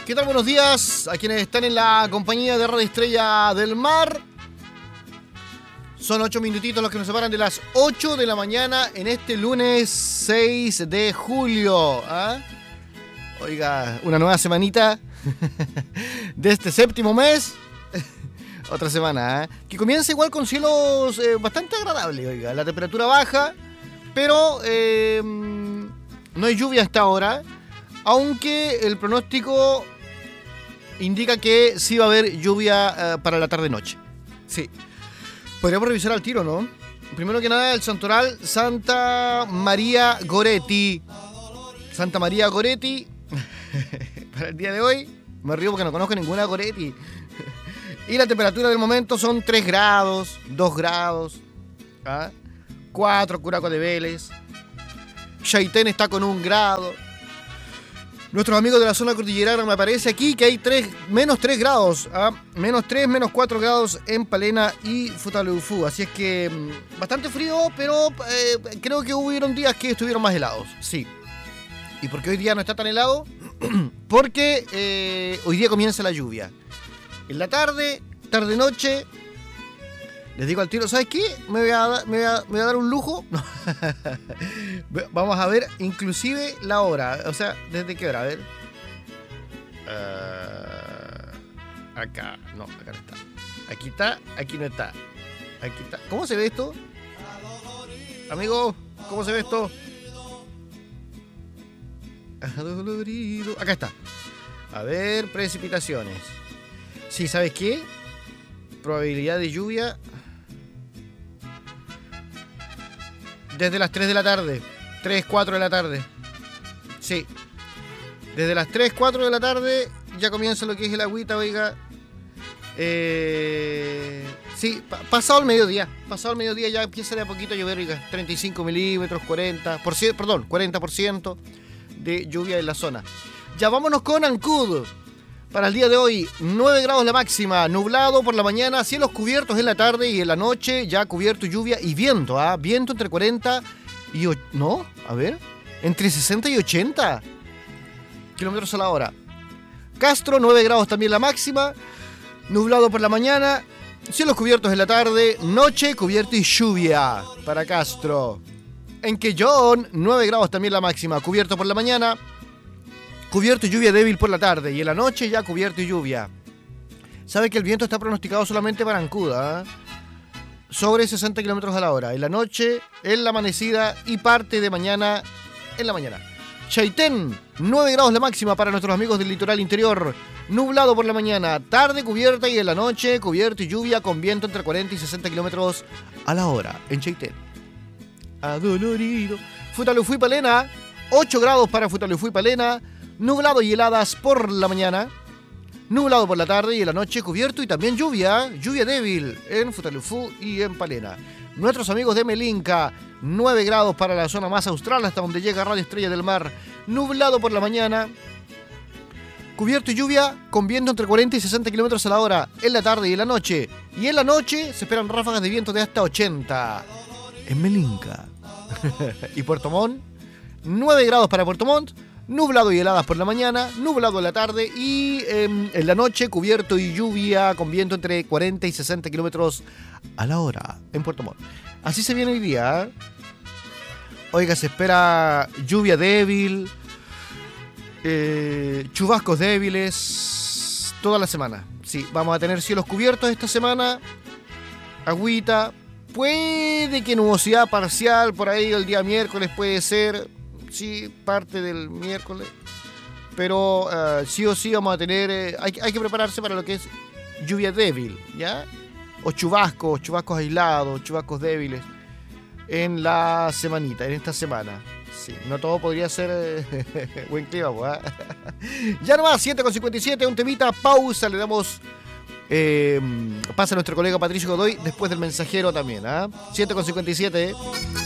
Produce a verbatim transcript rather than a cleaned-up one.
¿Qué tal? Buenos días a quienes están en la compañía de Radio Estrella del Mar. Son ocho minutitos los que nos separan de las ocho de la mañana en este lunes seis de julio. ¿Ah? Oiga, una nueva semanita de este séptimo mes. Otra semana, ¿eh? Que comienza igual con cielos eh, bastante agradables, oiga. La temperatura baja, pero eh, no hay lluvia hasta ahora. Aunque el pronóstico indica que sí va a haber lluvia eh, para la tarde-noche. Sí. Podríamos revisar al tiro, ¿no? Primero que nada, el santoral Santa María Goretti. Santa María Goretti. Para el día de hoy, me río porque no conozco ninguna Goretti. Y la temperatura del momento son tres grados, dos grados, ¿ah? cuatro, Curacao de Vélez. Chaitén está con un grado. Nuestros amigos de la zona cordillerana, me aparece aquí que hay tres, menos tres grados, ¿ah? menos tres, menos cuatro grados en Palena y Futaleufú. Así es que bastante frío, pero eh, creo que hubieron días que estuvieron más helados, sí. ¿Y por qué hoy día no está tan helado? Porque eh, hoy día comienza la lluvia. En la tarde, tarde-noche, les digo al tiro, ¿sabes qué? Me voy a, me voy a, me voy a dar un lujo. Vamos a ver inclusive la hora. O sea, ¿desde qué hora? A ver. Uh, acá. No, acá no está. Aquí está, aquí no está. Aquí está. ¿Cómo se ve esto? Amigo, ¿cómo se ve esto? Adolorido. Acá está. A ver, precipitaciones. Sí, ¿sabes qué? Probabilidad de lluvia desde las tres de la tarde. tres, cuatro de la tarde. Sí. Desde las tres, cuatro de la tarde ya comienza lo que es el agüita, oiga. Eh, sí, pa- pasado el mediodía. Pasado el mediodía ya empieza de a poquito a llover, oiga. treinta y cinco milímetros, cuarenta por ciento, perdón, cuarenta por ciento de lluvia en la zona. Ya vámonos con Ancud. Para el día de hoy, nueve grados la máxima, nublado por la mañana, cielos cubiertos en la tarde y en la noche ya cubierto lluvia y viento, ¿ah? Viento entre cuarenta y... O- no, a ver, entre sesenta y ochenta kilómetros a la hora. Castro, nueve grados también la máxima, nublado por la mañana, cielos cubiertos en la tarde, noche cubierto y lluvia para Castro. En Quellón, nueve grados también la máxima, cubierto por la mañana, cubierto y lluvia débil por la tarde y en la noche ya cubierto y lluvia. ¿Sabe que el viento está pronosticado solamente para Ancuda? ¿Eh? Sobre sesenta kilómetros a la hora. En la noche, en la amanecida y parte de mañana en la mañana. Chaitén, nueve grados la máxima para nuestros amigos del litoral interior. Nublado por la mañana, tarde cubierta y en la noche cubierto y lluvia con viento entre cuarenta y sesenta kilómetros a la hora en Chaitén. Adolorido. Futaleufú y Palena, ocho grados para Futaleufú y Palena. Nublado y heladas por la mañana, nublado por la tarde y en la noche cubierto y también lluvia, lluvia débil en Futaleufú y en Palena. Nuestros amigos de Melinca, nueve grados para la zona más austral hasta donde llega Radio Estrella del Mar, nublado por la mañana, cubierto y lluvia con viento entre cuarenta y sesenta kilómetros a la hora en la tarde y en la noche. Y en la noche se esperan ráfagas de viento de hasta ochenta en Melinca. Y Puerto Montt, nueve grados para Puerto Montt. Nublado y heladas por la mañana, nublado en la tarde y eh, en la noche cubierto y lluvia con viento entre cuarenta y sesenta kilómetros a la hora en Puerto Montt. Así se viene hoy día. ¿Eh? Oiga, se espera lluvia débil, eh, chubascos débiles toda la semana. Sí, vamos a tener cielos cubiertos esta semana, agüita, puede que nubosidad parcial por ahí el día miércoles puede ser. Sí, parte del miércoles. Pero uh, sí o sí vamos a tener... Eh, hay, hay que prepararse para lo que es lluvia débil, ¿ya? O chubascos, chubascos aislados, chubascos débiles. En la semanita, en esta semana. Sí, no todo podría ser eh, buen clima, ¿eh? Ya nomás, siete con cincuenta y siete, un temita, pausa, le damos... Eh, pasa nuestro colega Patricio Godoy después del mensajero también, ¿ah? ¿eh? siete con cincuenta y siete, ¿eh?